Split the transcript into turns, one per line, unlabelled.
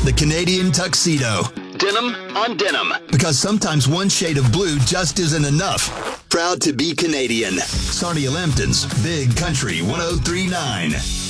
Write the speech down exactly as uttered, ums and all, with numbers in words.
The Canadian tuxedo. Denim on denim. Because sometimes one shade of blue just isn't enough. Proud to be Canadian. Sarnia Lambton's Big Country one oh three point nine.